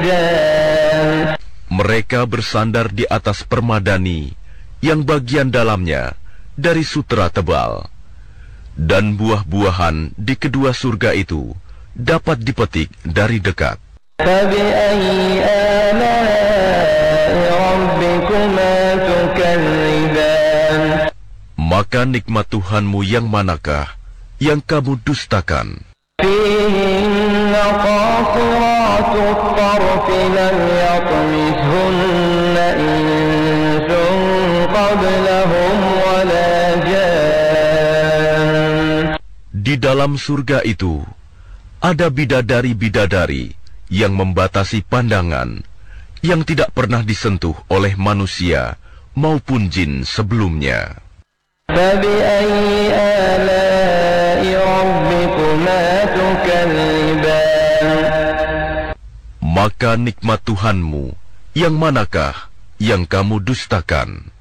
جان. Mereka bersandar di atas permadani yang bagian dalamnya dari sutera tebal, dan buah-buahan di kedua surga itu dapat dipetik dari dekat. فبأي آلاء ربكما تكذبان. Maka nikmat Tuhanmu yang manakah yang kamu dustakan? فيهن قاصرات الطرف لم يطمثهن إنس قبلهم ولا جان. Di dalam surga itu ada bidadari-bidadari yang membatasi pandangan, yang tidak pernah disentuh oleh manusia maupun jin sebelumnya. فبأي آلاء ربكما تكذبان. Maka nikmat Tuhanmu yang manakah yang kamu dustakan?